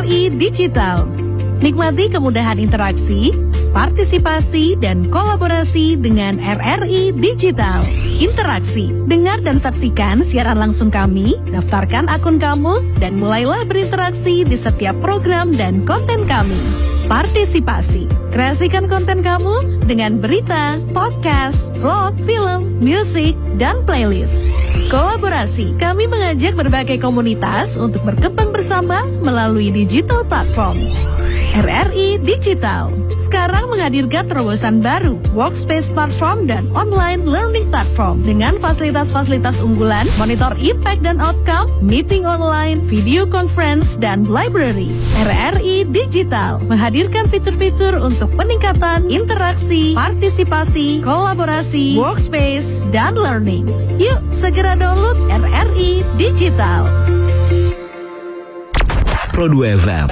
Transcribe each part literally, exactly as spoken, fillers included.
I Digital. Nikmati kemudahan interaksi, partisipasi, dan kolaborasi dengan R R I Digital. Interaksi, dengar dan saksikan siaran langsung kami, daftarkan akun kamu, dan mulailah berinteraksi di setiap program dan konten kami. Partisipasi, kreasikan konten kamu dengan berita, podcast, vlog, film, musik, dan playlist. Kolaborasi, kami mengajak berbagai komunitas untuk berkembang bersama melalui digital platform. R R I Digital sekarang menghadirkan terobosan baru, workspace platform dan online learning platform dengan fasilitas-fasilitas unggulan, monitor impact dan outcome, meeting online, video conference, dan library. R R I Digital menghadirkan fitur-fitur untuk peningkatan interaksi, partisipasi, kolaborasi, workspace, dan learning. Yuk segera download R R I Digital. Pro dua F M,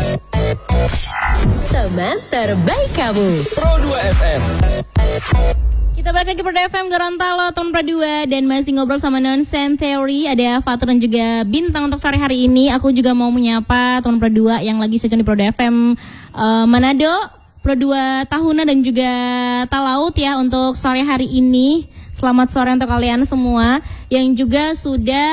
teman terbaik kamu. Pro dua F M. Kita balik lagi Pro dua F M Gorontalo, teman Pro dua, dan masih ngobrol sama Nonsense Theory. Ada Fatur dan juga Bintang untuk sore hari ini. Aku juga mau menyapa teman Pro dua yang lagi season di Pro dua F M uh, Manado, Pro dua Tahuna dan juga Talaut ya untuk sore hari ini. Selamat sore untuk kalian semua yang juga sudah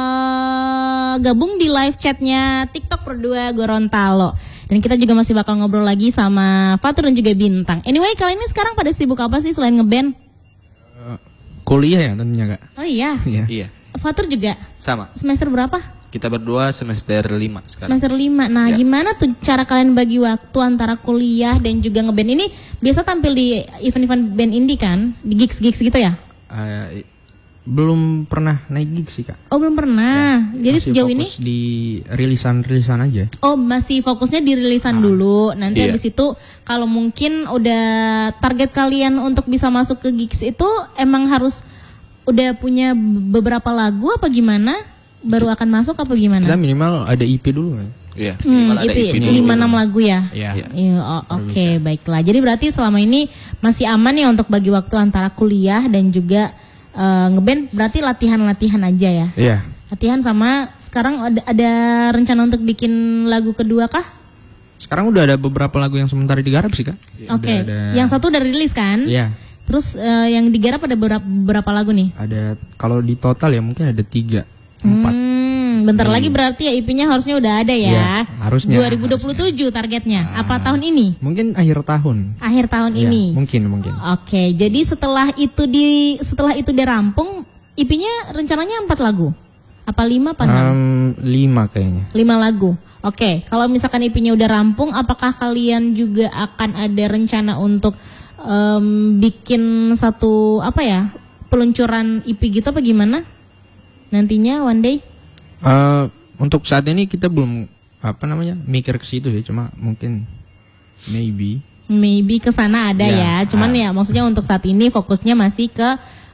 uh, gabung di live chatnya TikTok Pro dua Gorontalo. Dan kita juga masih bakal ngobrol lagi sama Fatur dan juga Bintang. Anyway, kalian ini sekarang pada sibuk apa sih selain ngeband? Uh, kuliah ya tentunya Kak. Oh iya? Iya. Iya. Fatur juga? Sama. Semester berapa? Kita berdua semester lima sekarang. Semester lima. Nah, Ya. gimana tuh cara kalian bagi waktu antara kuliah dan juga ngeband? Ini biasa tampil di event-event band indie kan? Di gigs-gigs gitu ya? Uh, belum pernah naik gig sih Kak. Oh, belum pernah. Jadi Masih sejauh ini? fokus di rilisan-rilisan aja. Oh, masih fokusnya di rilisan dulu. Nanti Iya. habis itu kalau mungkin udah target kalian untuk bisa masuk ke gigs itu emang harus udah punya beberapa lagu apa gimana? Baru akan masuk apa gimana? Kita minimal ada I P dulu kan. Iya. Hmm, minimal ada I P, I P dulu. lima enam lagu ya? Iya. Iya, oh, oke, baiklah. Jadi berarti selama ini masih aman ya untuk bagi waktu antara kuliah dan juga uh, ngeband, berarti latihan-latihan aja ya? Iya. Latihan sama sekarang ada, ada rencana untuk bikin lagu kedua kah? Sekarang udah ada beberapa lagu yang sementara digarap sih Kak. Oke, Udah ada- yang satu udah rilis kan? Iya. Terus uh, yang digarap ada berapa, berapa lagu nih? Ada kalau di total ya mungkin ada tiga, empat. Hmm, bentar lagi berarti ya I P-nya harusnya udah ada ya? Iya, harusnya, dua ribu dua puluh tujuh targetnya. Apa tahun ini? Mungkin akhir tahun. Akhir tahun Iya, ini? mungkin mungkin. Oke, jadi setelah itu di setelah itu dirampung, I P-nya rencananya empat lagu, apa lima apa enam? Um, lima kayaknya. Lima lagu. Oke, kalau misalkan I P-nya udah rampung, apakah kalian juga akan ada rencana untuk em, bikin satu apa ya peluncuran I P gitu apa gimana? Nantinya one day? Uh, untuk saat ini kita belum apa namanya mikir ke situ sih, cuma mungkin maybe. Maybe ke sana ada ya, Ya, cuman ah. ya maksudnya untuk saat ini fokusnya masih ke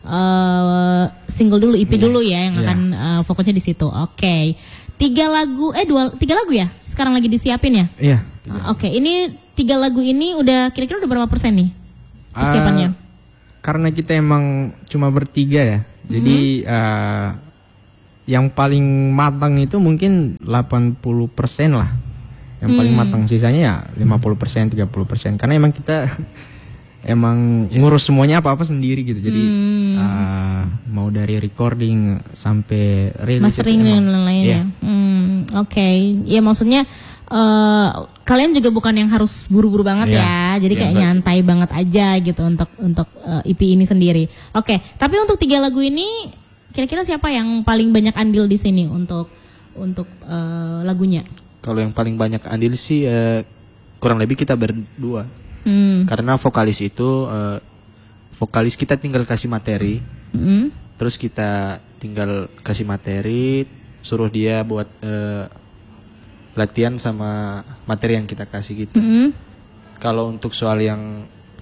uh, single dulu, I P Iya. dulu ya yang Iya. akan uh, fokusnya di situ. Oke, tiga lagu, eh dua tiga lagu ya sekarang lagi disiapin ya? Iya. Uh, Oke, ini tiga lagu ini udah kira-kira udah berapa persen nih persiapannya? Uh, karena kita emang cuma bertiga ya, jadi uh, yang paling matang itu mungkin delapan puluh persen lah. Yang paling matang, sisanya ya lima puluh persen, tiga puluh persen. Karena emang kita emang ngurus semuanya apa-apa sendiri gitu. Jadi uh, mau dari recording sampai rilis itu Mastering dan emang- lain-lain iya. ya. Hmm, Oke, ya maksudnya eh, kalian juga bukan yang harus buru-buru banget Iya. ya. Jadi Iya, kayak betul. nyantai banget aja gitu untuk untuk eh, I P ini sendiri. Oke, tapi untuk tiga lagu ini kira-kira siapa yang paling banyak andil di sini untuk untuk eh, lagunya? Kalau yang paling banyak andil sih eh, kurang lebih kita berdua. Hmm. Karena vokalis itu eh, vokalis kita tinggal kasih materi, Hmm. terus kita tinggal kasih materi, suruh dia buat eh, latihan sama materi yang kita kasih gitu. Hmm. Kalau untuk soal yang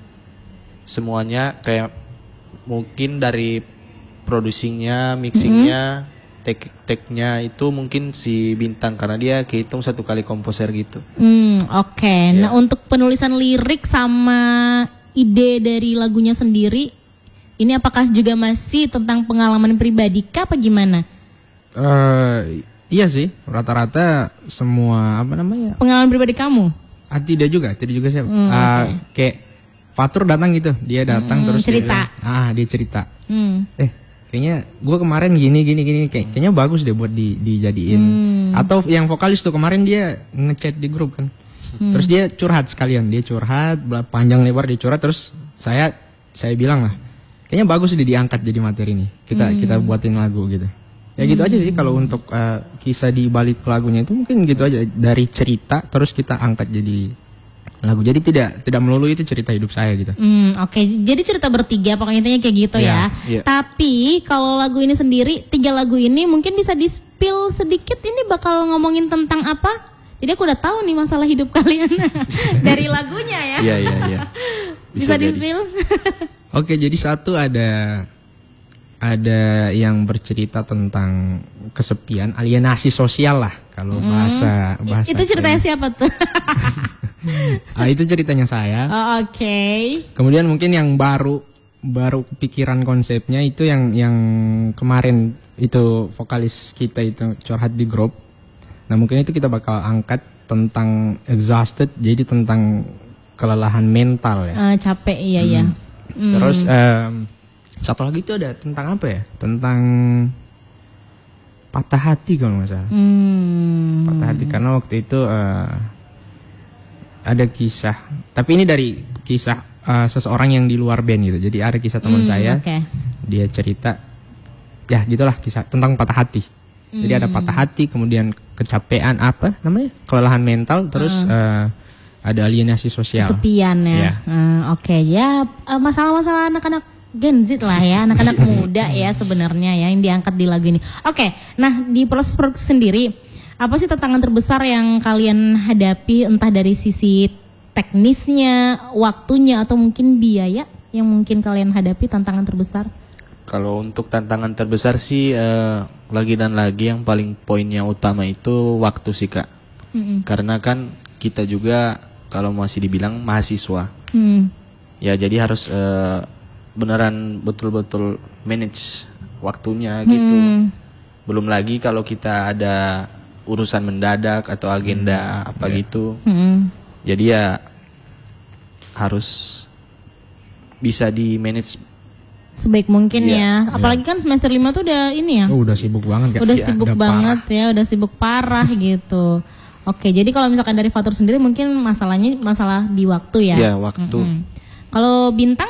semuanya kayak mungkin dari producingnya, mixingnya, take take-nya itu mungkin si Bintang karena dia kehitung satu kali komposer gitu. Hmm, oke. Iya. Nah, untuk penulisan lirik sama ide dari lagunya sendiri, ini apakah juga masih tentang pengalaman pribadi kah apa gimana? Eh, Iya sih, rata-rata semua apa namanya? Pengalaman pribadi kamu? Ah, tidak juga, tidak juga siapa. Hmm, Ah, oke. Kayak Fatur datang gitu, dia datang Hmm, terus dia cerita. bilang, ah dia cerita, Hmm. eh kayaknya gue kemarin gini gini gini, kayak kayaknya bagus deh buat di, dijadiin. Hmm. Atau yang vokalis tuh kemarin dia ngechat di grup kan, Hmm. terus dia curhat sekalian, dia curhat bela- panjang lebar dia curhat, terus saya saya bilang lah, kayaknya bagus deh diangkat jadi materi nih, kita Hmm. kita buatin lagu gitu. Ya gitu aja sih kalau untuk uh, kisah di balik lagunya itu mungkin gitu aja, dari cerita terus kita angkat jadi lagu. Jadi tidak tidak melulu itu cerita hidup saya gitu. Hmm, oke. Jadi cerita bertiga pokoknya intinya kayak gitu Iya, ya. iya. Tapi kalau lagu ini sendiri, tiga lagu ini mungkin bisa di-spill sedikit, ini bakal ngomongin tentang apa? Jadi aku udah tahu nih masalah hidup kalian dari lagunya ya. Iya iya iya. Bisa, Bisa jadi. di-spill? Oke, jadi satu ada ada yang bercerita tentang kesepian, alienasi sosial lah kalau bahasa bahasa. Itu ceritanya siapa tuh? Ah, itu ceritanya saya. Oh, oke. Kemudian mungkin yang baru baru kepikiran konsepnya itu yang yang kemarin itu vokalis kita itu curhat di grup. Nah, mungkin itu kita bakal angkat tentang exhausted, jadi tentang kelelahan mental ya. Eh, capek iya ya. Terus em, satu lagi itu ada tentang apa ya? Tentang patah hati kalau nggak salah. Hmm. Patah hati karena waktu itu eh, ada kisah. Tapi ini dari kisah eh, seseorang yang di luar band gitu. Jadi ada kisah teman Hmm, saya. oke. Dia cerita, ya gitulah kisah tentang patah hati. Jadi ada patah hati, kemudian kecapean apa namanya? Kelelahan mental, terus eh, ada alienasi sosial. Kesepian ya. Iya. Hmm, oke ya, eh, masalah-masalah anak-anak Gen Z lah ya, anak-anak muda ya sebenarnya ya yang diangkat di lagu ini. Oke, nah di proses produksi sendiri, apa sih tantangan terbesar yang kalian hadapi, entah dari sisi teknisnya, waktunya, atau mungkin biaya yang mungkin kalian hadapi tantangan terbesar? Kalau untuk tantangan terbesar sih eh, lagi dan lagi yang paling poinnya utama itu waktu sih Kak. Mm-mm. Karena kan kita juga kalau masih dibilang mahasiswa. Hmm. Ya jadi harus eh, beneran betul-betul manage waktunya gitu. Hmm. Belum lagi kalau kita ada urusan mendadak atau agenda apa gitu. Hmm. Jadi ya harus bisa di manage. Sebaik mungkin Iya. ya. Apalagi kan semester lima tuh udah ini ya. Oh, udah sibuk banget kan? Udah Ya, sibuk udah banget ya, udah sibuk parah gitu. Oke, jadi kalau misalkan dari Fatur sendiri mungkin masalahnya masalah di waktu ya. Ya waktu. Mm-mm. Kalau Bintang?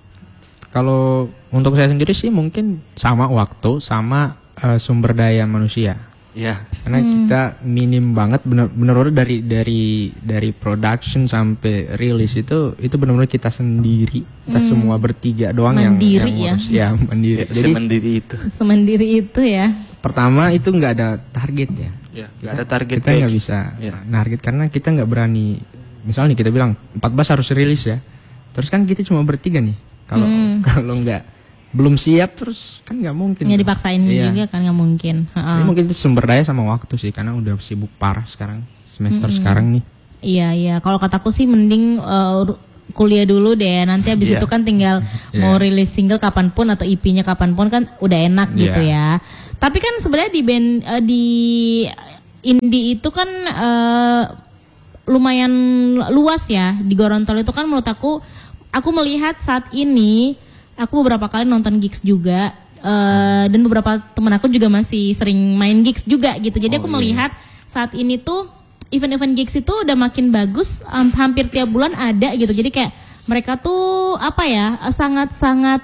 Kalau untuk saya sendiri sih mungkin sama waktu, sama eh, sumber daya manusia. Ya. Karena kita minim banget, bener-bener dari dari dari production sampai rilis itu itu benar-benar kita sendiri, kita semua bertiga doang yang Mandiri yang ya. ngurus. Ya, mandiri. Ya, Jadi semandiri itu. Semandiri itu ya. pertama itu nggak ada target ya. Ya, nggak ada target Kita kayak nggak gitu. bisa Ya. target karena kita nggak berani. Misalnya kita bilang empat belas harus rilis ya. Terus kan kita cuma bertiga nih. Kalau Hmm. kalau nggak belum siap terus kan nggak mungkin. Nggak dipaksain Iya. juga kan nggak mungkin. Ha-ha. Jadi mungkin itu sumber daya sama waktu sih karena udah sibuk parah sekarang semester sekarang nih. Iya iya. Kalau kataku sih mending uh, ru- kuliah dulu deh. Nanti habis Iya. itu kan tinggal mau rilis single kapanpun atau E P-nya kapanpun kan udah enak gitu ya. Tapi kan sebenarnya di band uh, di indie itu kan uh, lumayan luas ya. Di Gorontalo itu kan menurut aku, aku melihat saat ini, aku beberapa kali nonton gigs juga. uh, dan beberapa temen aku juga masih sering main gigs juga gitu. Jadi aku melihat saat ini tuh event-event gigs itu udah makin bagus, um, hampir tiap bulan ada gitu. Jadi kayak mereka tuh apa ya, sangat-sangat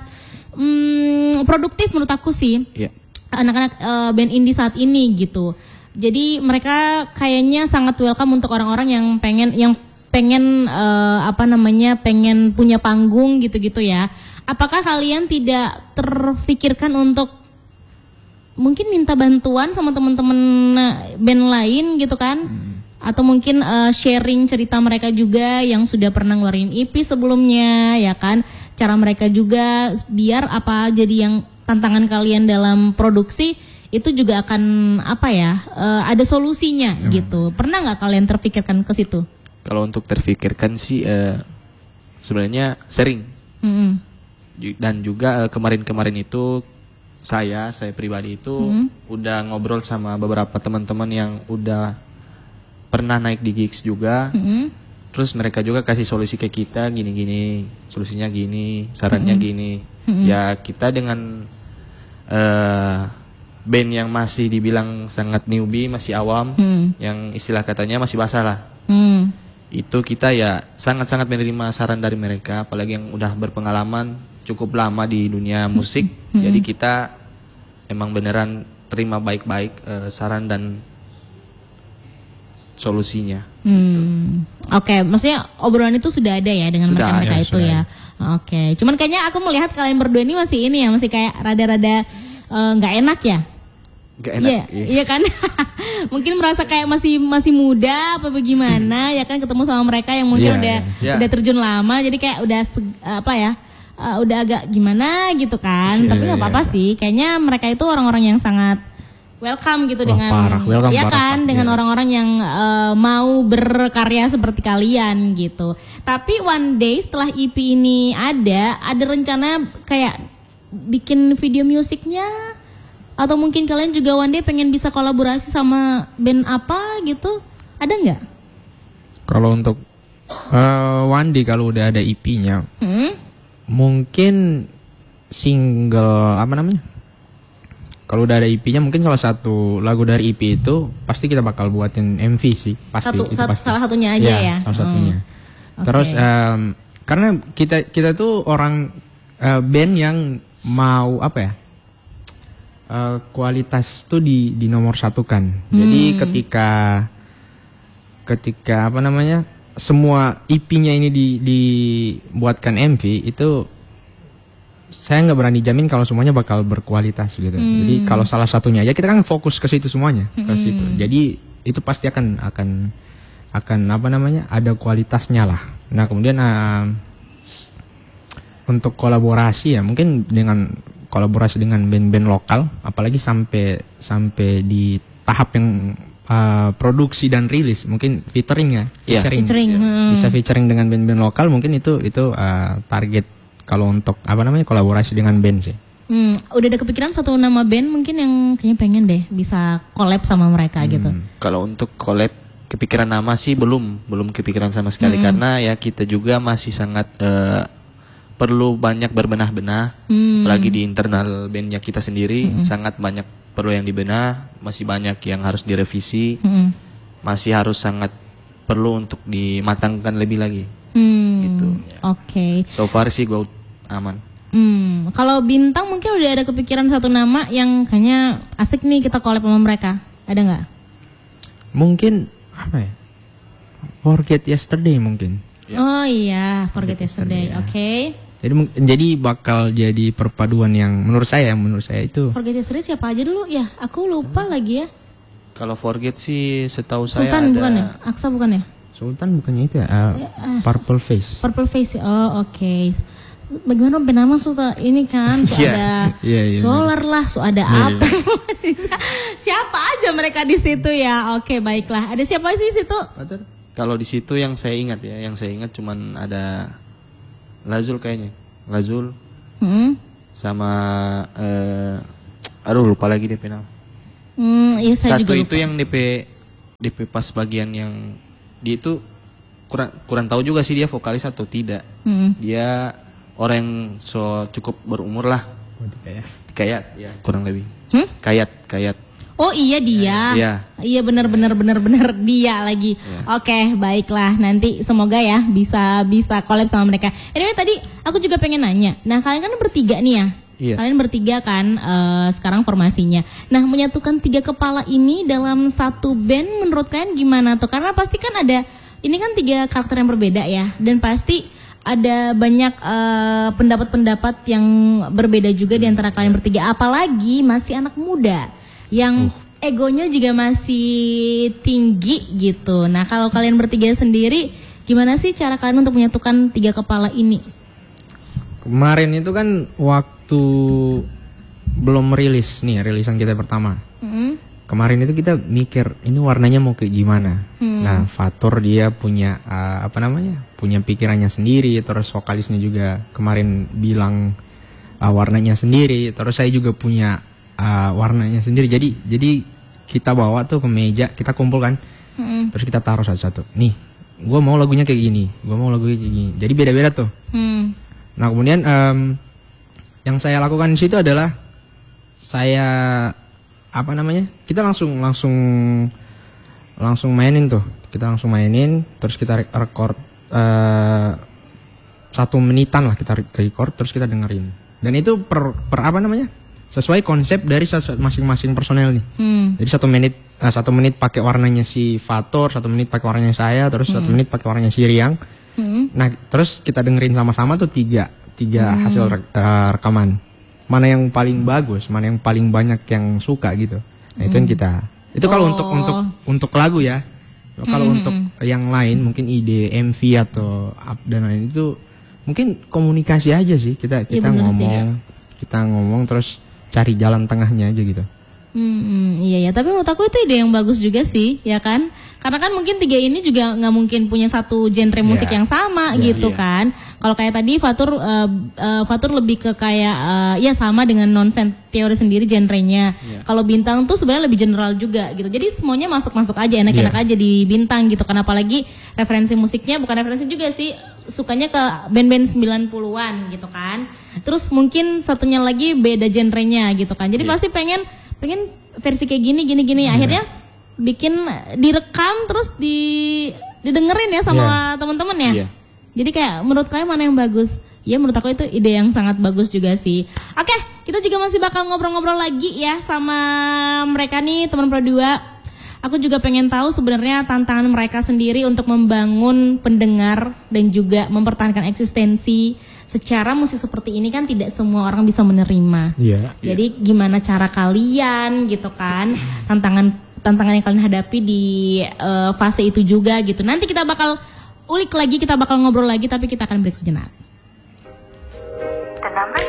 mm, produktif menurut aku sih. Ya. Anak-anak eh, band indie saat ini gitu. Jadi mereka kayaknya sangat welcome untuk orang-orang yang pengen yang pengen eh, apa namanya pengen punya panggung gitu-gitu ya. Apakah kalian tidak terfikirkan untuk mungkin minta bantuan sama teman-teman band lain gitu kan? Atau mungkin eh, sharing cerita mereka juga yang sudah pernah ngeluarin E P sebelumnya ya kan? Cara mereka juga biar apa jadi yang tantangan kalian dalam produksi itu juga akan apa ya eh, ada solusinya gitu. Pernah nggak kalian terfikirkan ke situ? Kalau untuk terfikirkan sih eh, sebenarnya sering. Mm-mm. Ju- Dan juga eh, kemarin-kemarin itu saya, saya pribadi itu Mm-hmm. udah ngobrol sama beberapa teman-teman yang udah pernah naik di gigs juga. Mm-hmm. Terus mereka juga kasih solusi ke kita gini-gini, solusinya gini, sarannya Mm-hmm. gini. Mm-hmm. Ya kita dengan uh, band yang masih dibilang sangat newbie, masih awam, Mm-hmm. yang istilah katanya masih basah lah. Hmm. Itu kita ya sangat-sangat menerima saran dari mereka, apalagi yang udah berpengalaman cukup lama di dunia musik. Mm-hmm. Jadi kita emang beneran terima baik-baik uh, saran dan solusinya. Hmm. Oke, maksudnya obrolan itu sudah ada ya dengan Sudah mereka-mereka ada, itu sudah ya. Oke, cuman kayaknya aku melihat kalian berdua ini masih ini ya, masih kayak rada-rada eh, nggak enak ya. Gak enak. Iya, iya kan? Mungkin merasa kayak masih masih muda apa bagaimana ya kan, ketemu sama mereka yang mungkin Iya, udah iya. udah terjun lama, jadi kayak udah seg- apa ya? eh, udah agak gimana gitu kan. Iya, Tapi nggak iya, apa-apa iya. sih. Kayaknya mereka itu orang-orang yang sangat welcome gitu Wah, dengan parah. Welcome ya parah, kan, Pak. dengan Iya. orang-orang yang eh, mau berkarya seperti kalian gitu. Tapi one day setelah E P ini ada, ada rencana kayak bikin video musiknya, atau mungkin kalian juga one day pengen bisa kolaborasi sama band apa gitu, ada nggak? Kalau untuk uh, Wandi kalau udah ada E P-nya, Hmm? mungkin single apa namanya? Kalau udah ada E P-nya mungkin salah satu lagu dari E P itu pasti kita bakal buatin M V sih, pasti Satu, itu sat- pasti. salah satunya aja Iya, ya? salah Hmm. satunya. Oke. Terus em, karena kita kita tuh orang eh, band yang mau apa ya? eh, kualitas tuh di di nomor satu kan. Jadi Hmm. ketika ketika apa namanya? Semua E P-nya ini di dibuatkan M V itu saya nggak berani jamin kalau semuanya bakal berkualitas gitu. Hmm. Jadi kalau salah satunya aja kita kan fokus ke situ semuanya, ke situ. Jadi itu pasti akan akan akan apa namanya? Ada kualitasnya lah. Nah, kemudian uh, untuk kolaborasi ya mungkin dengan kolaborasi dengan band-band lokal, apalagi sampai sampai di tahap yang uh, produksi dan rilis, mungkin featuring ya, Iya. Featuring, hmm. bisa featuring dengan band-band lokal, mungkin itu itu uh, target kalau untuk apa namanya kolaborasi dengan band sih. Hmm, udah ada kepikiran satu nama band mungkin yang kayaknya pengen deh bisa collab sama mereka gitu. Kalau untuk collab kepikiran nama sih belum belum kepikiran sama sekali, karena ya kita juga masih sangat eh, perlu banyak berbenah-benah, Hmm. apalagi di internal bandnya kita sendiri sangat banyak perlu yang dibenah, masih banyak yang harus direvisi, Hmm. masih harus sangat perlu untuk dimatangkan lebih lagi. Hmm. Gitu. Oke. So far sih gue aman. Hmm, kalau Bintang mungkin udah ada kepikiran satu nama yang kayaknya asik nih kita collab sama mereka. Ada nggak? Mungkin apa ya? Forget Yesterday mungkin. Oh iya, Forget Yesterday. Yesterday, ya. Oke. Jadi mung- jadi bakal jadi perpaduan yang menurut saya menurut saya itu Forget Yesterday siapa aja dulu ya? Aku lupa lagi ya. Kalau Forget sih setahu saya Sultan ada bukan ya? Aksa bukan ya? Sultan bukannya itu ya? Uh, Purple Face. Purple Face. Oh oke. Bagaimana band nama Sultan ini kan? So Iya. ada Iya, iya, Solar lah, so ada apa? Siapa aja mereka di situ ya? Oke baiklah. Ada siapa sih di situ? Kalau di situ yang saya ingat ya, yang saya ingat cuman ada Lazul kayaknya, Lazul Hmm. sama eh aduh lupa lagi D P nama. Hmm, iya saya Satu juga itu lupa. yang D P D P pas bagian yang dia itu kurang kurang tahu juga sih dia vokalis atau tidak. Hmm. Dia orang yang so cukup berumur lah, kayat ya kurang lebih. Hmm? Kayat kayat. Oh iya dia. Iya. Iya benar benar benar benar dia lagi. Oke, baiklah. Nanti semoga ya bisa bisa collab sama mereka. Anyway tadi aku juga pengen nanya. Nah, kalian kan bertiga nih ya. Iya. Kalian bertiga kan eh, sekarang formasinya. Nah, menyatukan tiga kepala ini dalam satu band menurut kalian gimana tuh? Karena pasti kan ada ini kan tiga karakter yang berbeda ya, dan pasti ada banyak eh, pendapat-pendapat yang berbeda juga di antara kalian bertiga. Apalagi masih anak muda yang egonya juga masih tinggi gitu. Nah, kalau kalian bertiga sendiri, gimana sih cara kalian untuk menyatukan tiga kepala ini? Kemarin itu kan waktu belum rilis nih, rilisan kita pertama. Hmm? Kemarin itu kita mikir ini warnanya mau kayak gimana. Hmm. Nah, Fatur dia punya uh, apa namanya? Punya pikirannya sendiri, terus vokalisnya juga kemarin bilang uh, warnanya sendiri. Terus saya juga punya uh, warnanya sendiri. Jadi jadi kita bawa tuh ke meja, kita kumpulkan, mm-hmm. terus kita taruh satu-satu. Nih, gue mau lagunya kayak gini, gue mau lagunya kayak gini. Jadi beda-beda tuh. Mm. Nah kemudian um, yang saya lakukan di situ adalah saya apa namanya? Kita langsung langsung langsung mainin tuh. Kita langsung mainin, terus kita record uh, satu menitan lah kita record, terus kita dengerin. Dan itu per, per apa namanya? Sesuai konsep dari masing-masing personel nih. Hmm. Jadi satu menit uh, satu menit pakai warnanya si Fatur, satu menit pakai warnanya saya, terus hmm. satu menit pakai warnanya si Riang. Hmm. Nah terus kita dengerin sama-sama tuh tiga tiga hmm. hasil re, uh, rekaman. Mana yang paling bagus, mana yang paling banyak yang suka gitu. Nah hmm. itu yang kita. Itu kalau oh. untuk untuk untuk lagu ya. Kalau hmm. untuk yang lain mungkin ide M V atau up dan lain itu mungkin komunikasi aja sih kita kita ya, ngomong sih, ya. Kita ngomong terus cari jalan tengahnya aja gitu. Hmm, iya ya, tapi menurut aku itu ide yang bagus juga sih, ya kan? Karena kan mungkin tiga ini juga nggak mungkin punya satu genre musik yeah. yang sama yeah, gitu yeah. kan? Kalau kayak tadi Fatur, uh, uh, Fatur lebih ke kayak uh, ya sama dengan Nonsense Theory sendiri genrenya. Yeah. Kalau Bintang tuh sebenarnya lebih general juga gitu. Jadi semuanya masuk-masuk aja, enak-enak yeah. aja di Bintang gitu. Karena apalagi referensi musiknya bukan referensi juga sih, sukanya ke band-band sembilan puluhan gitu kan. Terus mungkin satunya lagi beda genrenya gitu kan. Jadi yeah. pasti pengen pengen versi kayak gini gini gini hmm. akhirnya bikin direkam terus di didengerin ya sama yeah. teman-teman ya. Yeah. Jadi kayak menurut kalian mana yang bagus? Ya menurut aku itu ide yang sangat bagus juga sih. Oke, kita juga masih bakal ngobrol-ngobrol lagi ya sama mereka nih teman Pro dua. Aku juga pengen tahu sebenarnya tantangan mereka sendiri untuk membangun pendengar dan juga mempertahankan eksistensi. Secara musik seperti ini kan tidak semua orang bisa menerima. Yeah, Jadi yeah. gimana cara kalian gitu kan, tantangan tantangan yang kalian hadapi di uh, fase itu juga gitu. Nanti kita bakal ulik lagi, kita bakal ngobrol lagi, tapi kita akan break sejenak.